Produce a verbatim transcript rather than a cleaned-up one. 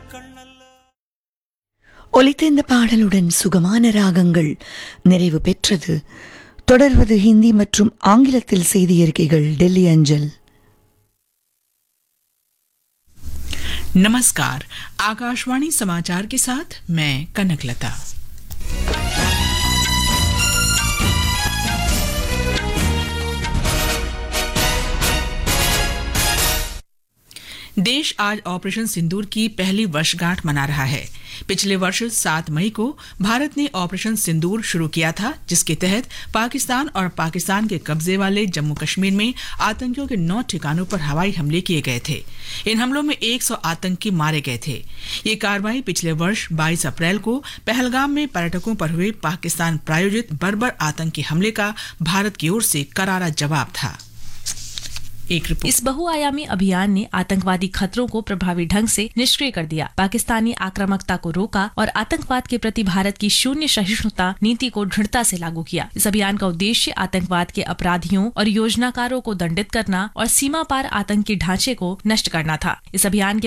ஒலித்த இந்த பாடலுடன் சுகமான ராகங்கள் நிறைவு பெற்றது. தொடர்வது ஹிந்தி மற்றும் ஆங்கிலத்தில் செய்தி அறிக்கைகள் டெல்லி அஞ்சல். नमस्कार, आकाशवाणी समाचार के साथ मैं कनकलता। देश आज ऑपरेशन सिंदूर की पहली वर्षगांठ मना रहा है। पिछले वर्ष सात मई को भारत ने ऑपरेशन सिंदूर शुरू किया था, जिसके तहत पाकिस्तान और पाकिस्तान के कब्जे वाले जम्मू कश्मीर में आतंकियों के नौ ठिकानों पर हवाई हमले किए गए थे। इन हमलों में सौ आतंकी मारे गए थे। ये कार्रवाई पिछले वर्ष बाईस अप्रैल को पहलगाम में पर्यटकों पर हुए पाकिस्तान प्रायोजित बर्बर आतंकी हमले का भारत की ओर से करारा जवाब था। इस बहुआयामी अभियान ने आतंकवादी खतरों को प्रभावी ढंग से निष्क्रिय कर दिया, पाकिस्तानी आक्रामकता को रोका और आतंकवाद के प्रति भारत की शून्य सहिष्णुता नीति को दृढ़ता से लागू किया। इस अभियान का उद्देश्य आतंकवाद के अपराधियों और योजनाकारों को दंडित करना और सीमा पार आतंकी ढांचे को नष्ट करना था। इस अभियान के